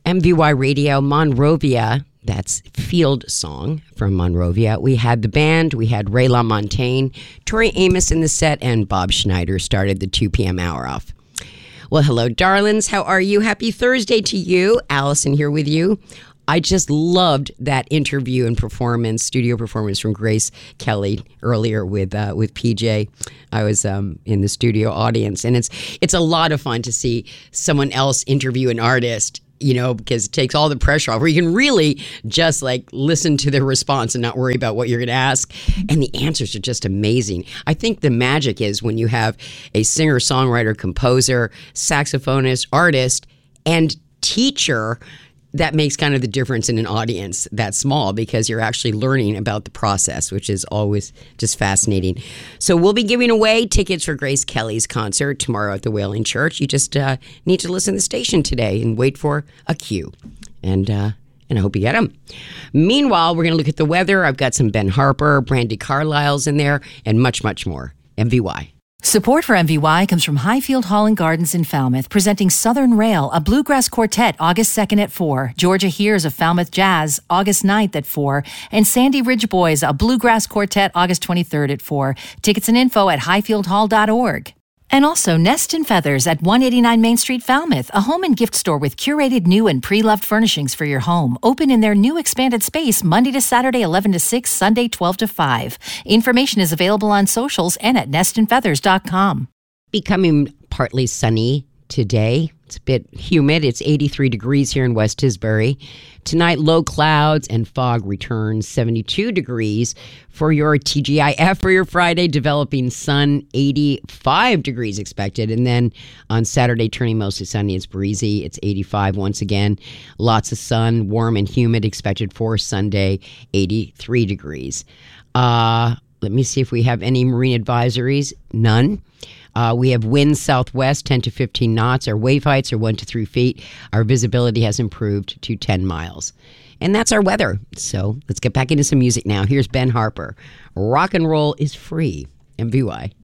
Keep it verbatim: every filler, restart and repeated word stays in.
M V Y Radio, Monrovia. That's Field Song from Monrovia. We had the band. We had Ray LaMontagne, Tori Amos in the set, and Bob Schneider started the two p.m. hour off. Well, hello, darlings. How are you? Happy Thursday to you. Allison here with you. I just loved that interview and performance, studio performance from Grace Kelly earlier with uh, with P J. I was um, in the studio audience, and it's it's a lot of fun to see someone else interview an artist, you know, because it takes all the pressure off, where you can really just like listen to the response and not worry about what you're going to ask. And the answers are just amazing. I think the magic is when you have a singer, songwriter, composer, saxophonist, artist, and teacher. That makes kind of the difference in an audience that small, because you're actually learning about the process, which is always just fascinating. So we'll be giving away tickets for Grace Kelly's concert tomorrow at the Wailing Church. You just uh, need to listen to the station today and wait for a cue. And uh, and I hope you get them. Meanwhile, we're going to look at the weather. I've got some Ben Harper, Brandy Carlisle's in there, and much, much more. M V Y. Support for M V Y comes from Highfield Hall and Gardens in Falmouth, presenting Southern Rail, a bluegrass quartet, August second at four. Georgia Hears of Falmouth Jazz, August ninth at four. And Sandy Ridge Boys, a bluegrass quartet, August twenty-third at four. Tickets and info at highfield hall dot org. And also Nest and Feathers at one eighty-nine Main Street, Falmouth, a home and gift store with curated new and pre-loved furnishings for your home. Open in their new expanded space Monday to Saturday, eleven to six, Sunday, twelve to five. Information is available on socials and at nest and feathers dot com. Becoming partly sunny today. It's a bit humid. It's eighty-three degrees here in West Tisbury. Tonight, low clouds and fog returns, seventy-two degrees for your T G I F for your Friday. Developing sun, eighty-five degrees expected. And then on Saturday, turning mostly sunny. It's breezy. It's eighty-five once again. Lots of sun, warm and humid expected for Sunday, eighty-three degrees. Uh, let me see if we have any marine advisories. None. Uh, we have winds southwest, ten to fifteen knots. Our wave heights are one to three feet. Our visibility has improved to ten miles. And that's our weather. So let's get back into some music now. Here's Ben Harper. Rock and roll is free. M V Y.